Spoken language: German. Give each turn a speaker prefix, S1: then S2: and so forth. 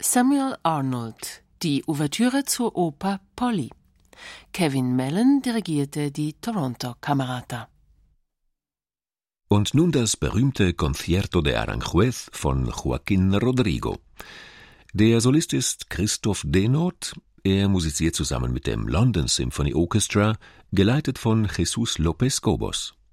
S1: Samuel Arnold, die Ouvertüre zur Oper Polly. Kevin Mellon dirigierte die Toronto Camerata.
S2: Und nun das berühmte Concierto de Aranjuez von Joaquín Rodrigo. Der Solist ist Christoph Denoth. Er musiziert zusammen mit dem London Symphony Orchestra, geleitet von Jesús López Cobos.